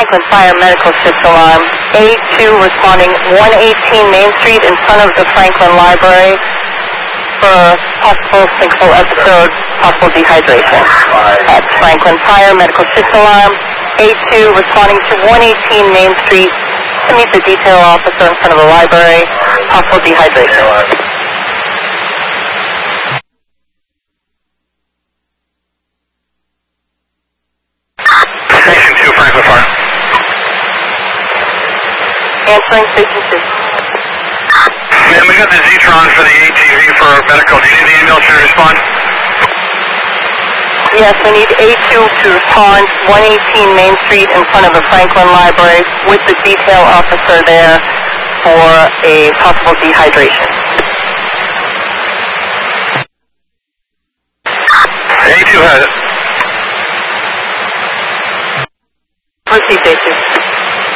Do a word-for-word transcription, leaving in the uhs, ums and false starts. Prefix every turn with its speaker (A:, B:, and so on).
A: Franklin Fire Medical Shift Alarm. A two responding one eighteen Main Street in front of the Franklin Library for possible syncopal episode, possible dehydration. That's Franklin Fire Medical Shift Alarm. A two responding to one eighteen Main Street to meet the detail officer in front of the library, possible dehydration.
B: Station two, Franklin Fire.
A: Answering Station two.
B: Ma'am, we got the Z-Tron for the A T V for medical. Do you need the ambulance to respond?
A: Yes, we need A two to respond one eighteen Main Street in front of the Franklin Library with the detail officer there for a possible dehydration.
B: A two has it.
A: Received A two.